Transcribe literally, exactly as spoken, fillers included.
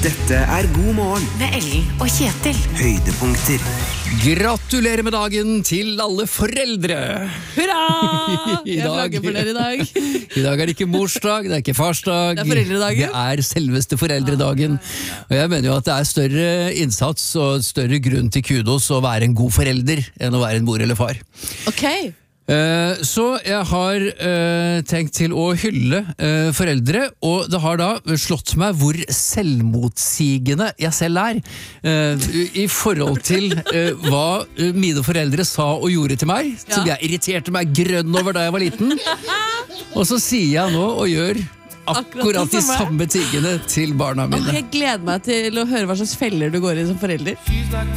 Dette er God morgen med Ellen og Kjetil. Høydepunkter. Gratulerer med dagen til alle foreldre. Hurra! I Jeg dag- flagger for dere i dag. I dag er det ikke morsdag, det er ikke farsdag. Det er foreldredagen. Det er selveste foreldredagen. Og jeg mener jo at det er større innsats og større grunn til kudos å være en god forelder enn å være en mor eller far. Ok, Eh, Så jeg har eh, tenkt til å hylle eh, foreldre, og det har da slått meg hvor selvmotsigende jeg selv er eh, i forhold til eh, hva eh, mine foreldre sa og gjorde til meg, som Ja. jeg irriterte meg grønn over da jeg var liten. Og så sier jeg nå og gjør akkurat de samme. samme tingene til barna Åh, mine. jeg gleder meg til å høre hva slags feller du går i som forelder.